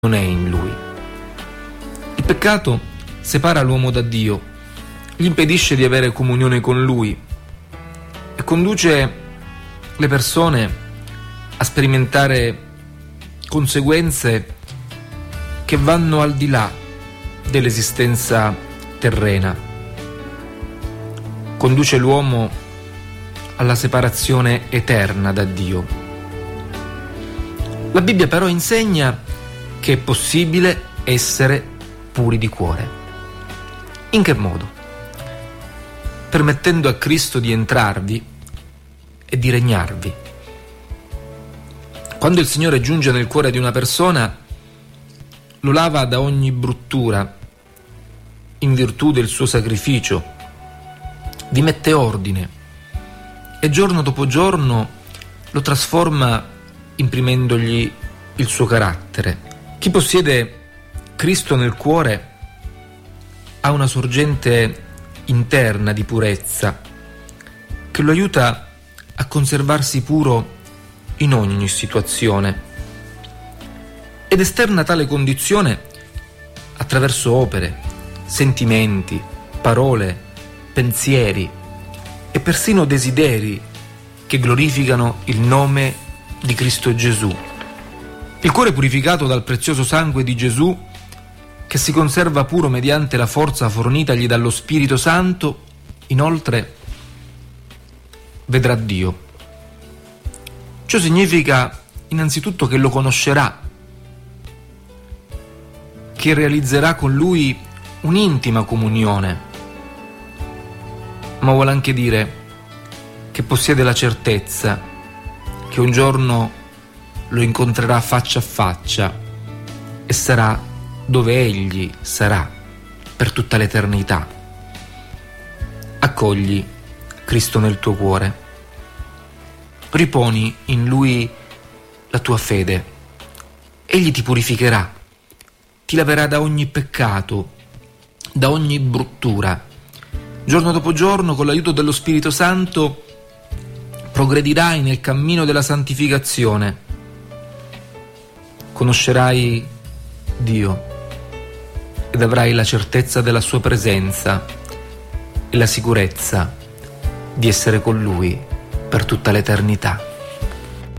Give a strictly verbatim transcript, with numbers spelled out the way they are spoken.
non è in lui. Il peccato separa l'uomo da Dio, gli impedisce di avere comunione con lui e conduce le persone a sperimentare conseguenze che vanno al di là dell'esistenza terrena. Conduce l'uomo alla separazione eterna da Dio. La Bibbia però insegna che è possibile essere puri di cuore. In che modo? Permettendo a Cristo di entrarvi e di regnarvi. Quando il Signore giunge nel cuore di una persona, lo lava da ogni bruttura, in virtù del suo sacrificio, vi mette ordine e giorno dopo giorno lo trasforma imprimendogli il suo carattere. Chi possiede Cristo nel cuore ha una sorgente interna di purezza che lo aiuta a conservarsi puro in ogni situazione ed esterna tale condizione attraverso opere, sentimenti, parole, pensieri e persino desideri che glorificano il nome di Cristo Gesù. Il cuore purificato dal prezioso sangue di Gesù, che si conserva puro mediante la forza fornitagli dallo Spirito Santo, inoltre vedrà Dio. Ciò significa innanzitutto che lo conoscerà, che realizzerà con Lui un'intima comunione, ma vuole anche dire che possiede la certezza che un giorno lo incontrerà faccia a faccia e sarà dove Egli sarà per tutta l'eternità. Accogli Cristo nel tuo cuore. Riponi in Lui la tua fede. Egli ti purificherà, ti laverà da ogni peccato, da ogni bruttura. Giorno dopo giorno, con l'aiuto dello Spirito Santo, progredirai nel cammino della santificazione. Conoscerai Dio ed avrai la certezza della sua presenza e la sicurezza di essere con Lui per tutta l'eternità.